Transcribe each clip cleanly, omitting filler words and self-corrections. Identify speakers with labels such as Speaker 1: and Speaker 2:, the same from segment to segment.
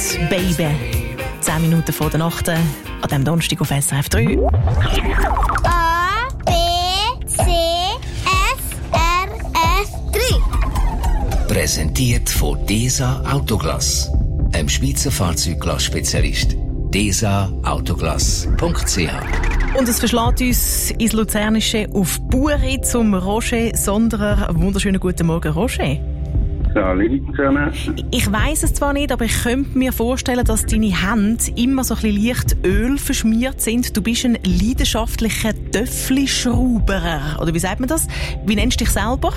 Speaker 1: Baby. 10 Minuten vor der Nacht an diesem Donnerstag auf SRF 3.
Speaker 2: A, B, C, SRF 3.
Speaker 3: Präsentiert von DESA Autoglass, einem Schweizer Fahrzeugglass-Spezialist. DESAautoglass.ch.
Speaker 1: Und es verschlägt uns ins Luzernische auf Buri zum Roger Sonderer. Wunderschönen guten Morgen, Roger.
Speaker 4: Salut zusammen.
Speaker 1: Ich weiss es zwar nicht, aber ich könnte mir vorstellen, dass deine Hände immer so ein bisschen leicht Öl verschmiert sind. Du bist ein leidenschaftlicher Töffli-Schrauberer. Oder wie sagt man das? Wie nennst du dich selber?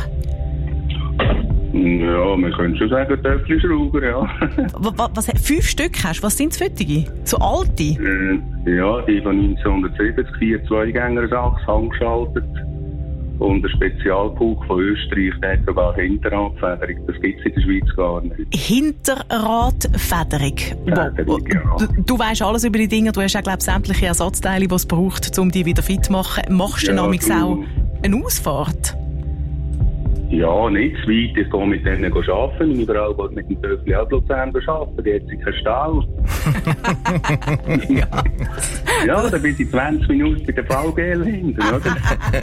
Speaker 4: Ja, man könnte schon sagen, Töffli-Schrauber, ja.
Speaker 1: 5 Stück hast du? Was sind es für die? So alte?
Speaker 4: Ja, die von 1970, 4 Zweigängersachs, handgeschaltet. Und der Spezialpulk von Österreich, der hat sogar Hinterradfederung. Das gibt es in der Schweiz gar nicht.
Speaker 1: Hinterradfederung?
Speaker 4: Federung, ja.
Speaker 1: Du weisst alles über die Dinge. Du hast auch, glaube ich, sämtliche Ersatzteile, die es braucht, um die wieder fit zu machen. Machst du nämlich auch eine Ausfahrt?
Speaker 4: Ja, nicht zu weit. Ich gehe mit denen arbeiten. Meine Frau geht mit dem Töffli auch Luzern arbeiten. Die hat sich keinen Stall. Ja, da bin ich 20 Minuten bei der VGL hinten, oder?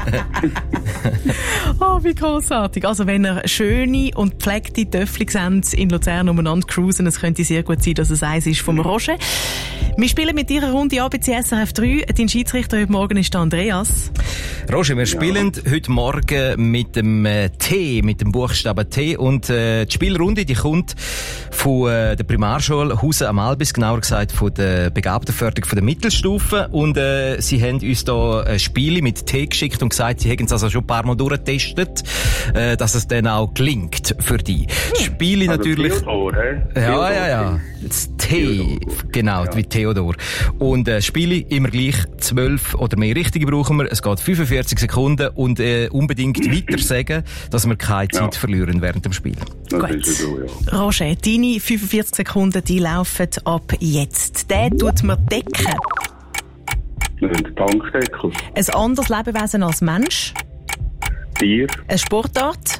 Speaker 1: Oh, wie grossartig. Also, wenn ihr schöne und gepflegte Töffli seht in Luzern umeinander cruisen, es könnte sehr gut sein, dass es eins ist vom Roger. Wir spielen mit dir eine Runde ABC SRF 3. Dein Schiedsrichter heute Morgen ist der Andreas.
Speaker 5: Roger, wir spielen heute Morgen mit dem T, mit dem Buchstaben T. Und die Spielrunde, die kommt von der Primarschule Hausen am Albis, genauer gesagt von der Begabtenförderung von der Mittelstufe. Und sie haben uns da ein Spiel mit T geschickt und gesagt, sie hätten es also schon ein paar Mal durchgetestet, dass es dann auch gelingt für die. Spiele
Speaker 4: also
Speaker 5: natürlich...
Speaker 4: Theodor,
Speaker 5: Ja. Das T, genau, wie Theodor. Und Spiele immer gleich 12 oder mehr Richtige brauchen wir. Es geht 45 Sekunden und unbedingt weiter sagen, dass wir keine Zeit verlieren während dem Spiel.
Speaker 1: Gut.
Speaker 4: Ist so, ja.
Speaker 1: Roger, deine 45 Sekunden, die laufen ab jetzt. Der tut mir decken.
Speaker 4: Ein Tankdeckel.
Speaker 1: Ein anderes Lebewesen als Mensch.
Speaker 4: Tier.
Speaker 1: Eine Sportart.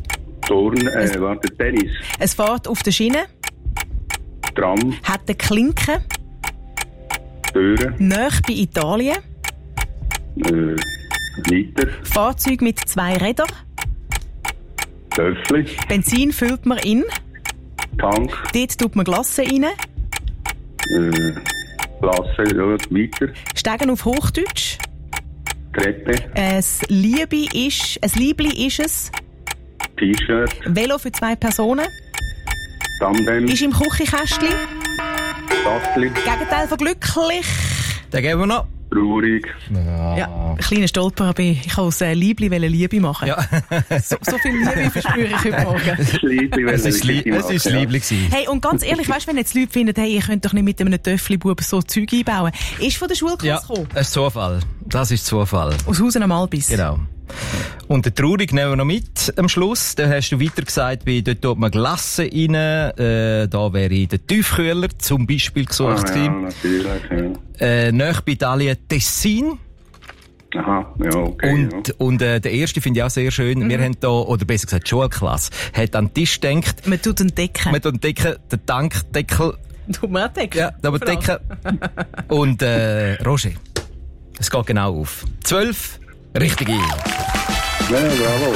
Speaker 4: Tennis.
Speaker 1: Es fährt auf der Schiene.
Speaker 4: Tram.
Speaker 1: Hat eine Klinke.
Speaker 4: Türen.
Speaker 1: Nahe bei Italien.
Speaker 4: Liter.
Speaker 1: Fahrzeug mit 2 Rädern.
Speaker 4: Töffli.
Speaker 1: Benzin füllt man in.
Speaker 4: Tank.
Speaker 1: Dort tut man Glasse rein.
Speaker 4: Klasse. Ja, weiter.
Speaker 1: Steigen auf Hochdeutsch.
Speaker 4: Treppe.
Speaker 1: Ein Liebli ist es.
Speaker 4: T-Shirt.
Speaker 1: Velo für 2 Personen.
Speaker 4: Tandem.
Speaker 1: Ist im Küchenkästchen.
Speaker 4: Tastli.
Speaker 1: Gegenteil von glücklich.
Speaker 5: Den geben wir noch.
Speaker 4: Traurig.
Speaker 1: Ja, ein kleiner Stolper, aber ich kann aus Liebli Liebe machen.
Speaker 5: Ja.
Speaker 1: So viel Liebe verspüre ich heute Morgen.
Speaker 5: Es ist lieblich gewesen.
Speaker 1: Hey, und ganz ehrlich, weißt du, wenn jetzt Leute finden, hey, ihr könnt doch nicht mit einem Töffli-Bub so Zeug einbauen. Ist von der Schulklasse gekommen?
Speaker 5: Das ist Zufall. Das ist Zufall.
Speaker 1: Aus Hausen am Albis.
Speaker 5: Genau. Und der Traurig nehmen wir noch mit am Schluss. Da hast du weiter gesagt, wie dort tut man Glasse rein. Da wäre der Tiefkühler zum Beispiel gesucht.
Speaker 4: Ja, natürlich, ja.
Speaker 5: Nahe bei Italien Tessin.
Speaker 4: Aha, ja, okay.
Speaker 5: Und der erste finde ich auch sehr schön. Wir haben da, oder besser gesagt, die Schulklasse, hat an den Tisch gedacht.
Speaker 1: Man tut einen Decken.
Speaker 5: Den Tankdeckel.
Speaker 1: Tut man auch Decken?
Speaker 5: Ja, aber Decken. Und Roger, es geht genau auf. 12 Richtige.
Speaker 4: Ja, bravo.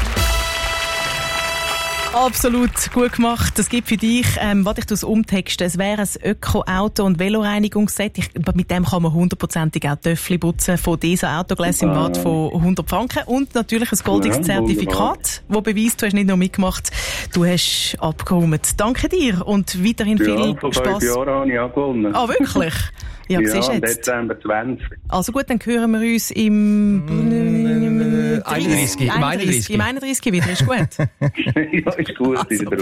Speaker 1: Absolut gut gemacht. Das gibt für dich, was ich das umtexte, es wäre ein Öko-Auto- und Veloreinigungsset. Mit dem kann man 100%ig auch Töffli putzen von DESA Autoglass im Wert von 100 Franken. Und natürlich ein goldiges Zertifikat, das beweist, du hast nicht nur mitgemacht, du hast abgeräumt. Danke dir und weiterhin viel
Speaker 4: vor
Speaker 1: Spass.
Speaker 4: 5 Jahren habe ich auch gewonnen.
Speaker 1: Ah, wirklich? Ja,
Speaker 4: im
Speaker 1: jetzt.
Speaker 4: Dezember 20.
Speaker 1: Also gut, dann hören wir uns im
Speaker 5: 31
Speaker 1: wieder, ist gut.
Speaker 4: Ja, ist gut.
Speaker 1: Also.